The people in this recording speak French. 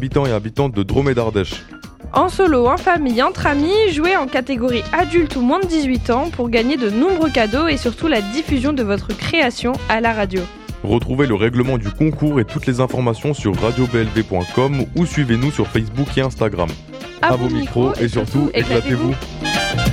habitants et habitantes de Drôme et d'Ardèche. En solo, en famille, entre amis, jouez en catégorie adulte ou moins de 18 ans pour gagner de nombreux cadeaux et surtout la diffusion de votre création à la radio. Retrouvez le règlement du concours et toutes les informations sur radioblv.com ou suivez-nous sur Facebook et Instagram. À vos micros et surtout, éclatez-vous.